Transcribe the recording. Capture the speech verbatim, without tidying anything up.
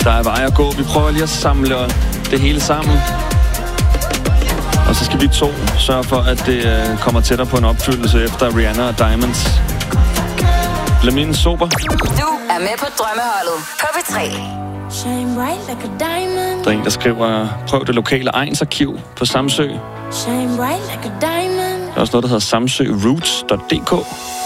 Der er vej at gå. Vi prøver lige at samle det hele sammen. Og så skal vi to sørge for, at det øh, kommer tættere på en opfyldelse efter Rihanna og Diamonds. Lamine Sober. Du er med på drømmeholdet på P tre. Shine bright like a diamond. Der er en, der skriver, prøv det lokale egnsarkiv på Samsø. Shine bright like a diamond. Der er også noget, der hedder samsøroots punktum d k.